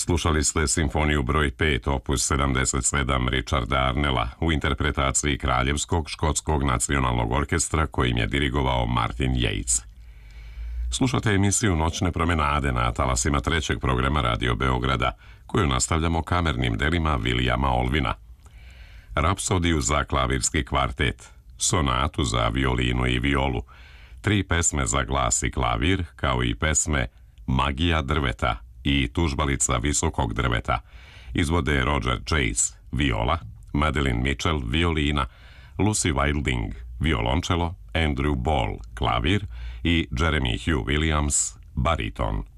Slušali ste simfoniju broj 5 opus 77 Richarda Arnella u interpretaciji Kraljevskog škotskog nacionalnog orkestra kojim je dirigovao Martin Yates. Slušate emisiju Noćne promenade na talasima trećeg programa Radio Beograda, koju nastavljamo kamernim delima Vilijama Olvina. Rapsodiju za klavirski kvartet, sonatu za violinu i violu, 3 pesme za glas i klavir, kao i pesme Magija drveta i Tužbalica visokog drveta izvode Roger Chase, viola, Madeline Mitchell, violina, Lucy Wilding, violončelo, Andrew Ball, klavir i Jeremy Hugh Williams, bariton.